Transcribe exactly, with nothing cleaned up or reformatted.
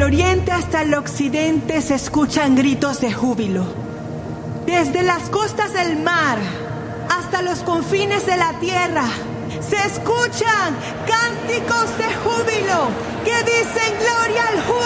oriente hasta el occidente se escuchan gritos de júbilo. Desde las costas del mar hasta los confines de la tierra se escuchan cánticos de júbilo que dicen gloria al júbilo.